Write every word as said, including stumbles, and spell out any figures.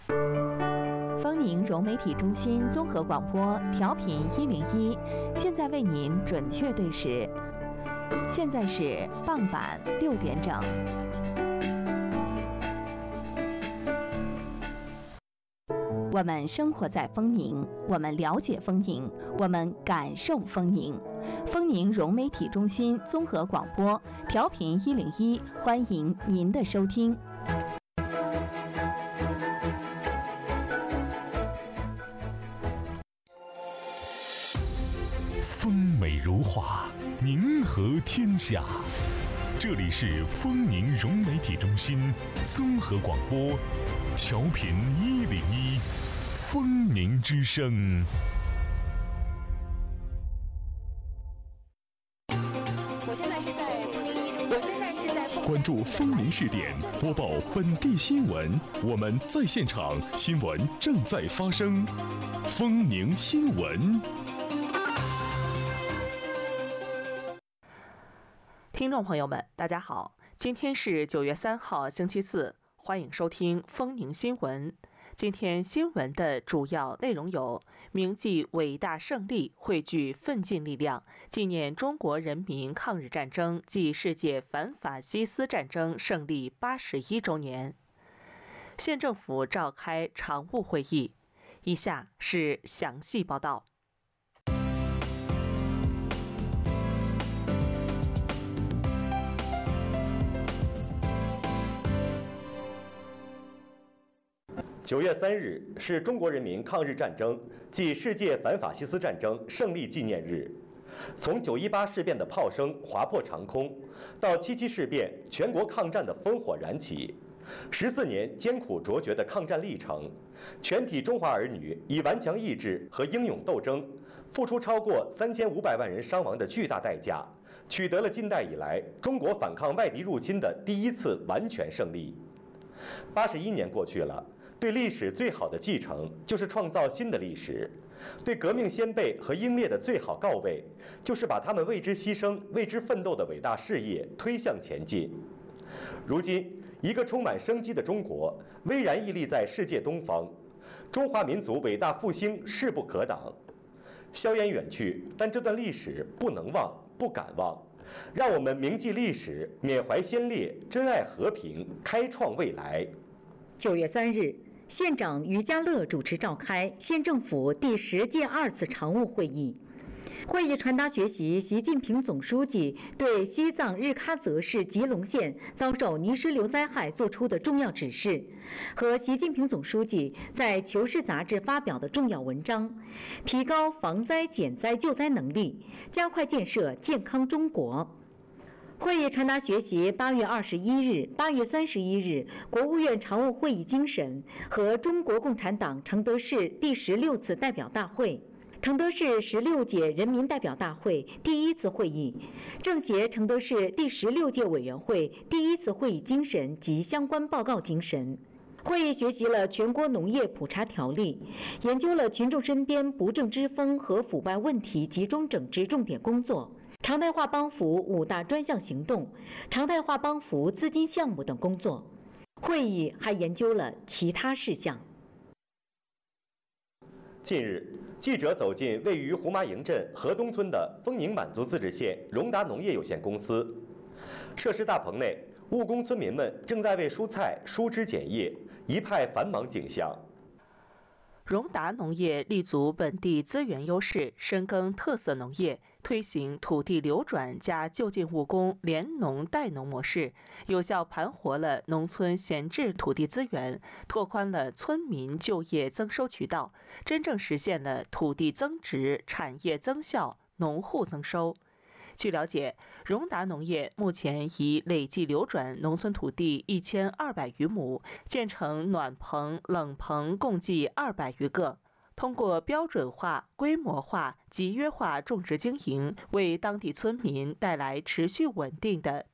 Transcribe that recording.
丰宁融媒体中心综合广播调频一零一，现在为您准确对时，现在是傍晚六点整。我们生活在丰宁，我们了解丰宁，我们感受丰宁。丰宁融媒体中心综合广播调频一零一，欢迎您的收听。 风美如画，宁和天下。这里是丰宁融媒体中心综合广播调频一零一，丰宁之声。 我现在是在丰宁一中，我现在是在关注丰宁视点，播报本地新闻，我们在现场，新闻正在发生。丰宁新闻。 听众朋友们，大家好，今天是九月三号，星期四，欢迎收听丰宁新闻。今天新闻的主要内容有：铭记伟大胜利，汇聚奋进力量，纪念中国人民抗日战争暨世界反法西斯战争胜利八十一周年；县政府召开常务会议。以下是详细报道。 九月三日是中国人民抗日战争暨世界反法西斯战争胜利纪念日。从九一八事变的炮声划破长空，到七七事变全国抗战的烽火燃起，十四年艰苦卓绝的抗战历程，全体中华儿女以顽强意志和英勇斗争，付出超过三千五百万人伤亡的巨大代价，取得了近代以来中国反抗外敌入侵的第一次完全胜利。八十一年过去了。对历史最好的继承，就是创造新的历史；对革命先辈和英烈的最好告慰，就是把他们为之牺牲、为之奋斗的伟大事业推向前进。如今，一个充满生机的中国巍然屹立在世界东方，中华民族伟大复兴势不可挡。硝烟远去，但这段历史不能忘、不敢忘。让我们铭记历史，缅怀先烈，珍爱和平，开创未来。 九月三日。县长于家乐主持召开县政府第十届二次常务会议。会议传达学习习近平总书记对西藏日喀则市吉隆县遭受泥石流灾害作出的重要指示，和习近平总书记在《求是》杂志发表的重要文章，提高防灾减灾救灾能力，加快建设健康中国。会议传达学习八月二十一日、八月三十一日国务院常务会议精神和中国共产党承德市第十六次代表大会、承德市十六届人民代表大会第一次会议、政协承德市第十六届委员会第一次会议精神及相关报告精神。会议学习了全国农业普查条例，研究了群众身边不正之风和腐败问题集中整治重点工作。常态化帮扶五大专项行动、常态化帮扶资金项目等工作。会议还研究了其他事项。 近日，记者走进位于胡麻营镇河东村的丰宁满族自治县荣达农业有限公司。设施大棚内，务工村民们正在为蔬菜疏枝剪叶，一派繁忙景象。 荣达农业立足本地资源优势，深耕特色农业，推行土地流转加就近务工联农代农模式，有效盘活了农村闲置土地资源，拓宽了村民就业增收渠道，真正实现了土地增值、产业增效、农户增收。据了解，荣达农业目前已累计流转农村土地一千二百余亩，建成暖棚、冷棚共计二百余个。通过标准化、规模化、集约化种植经营，为当地村民带来持续稳定的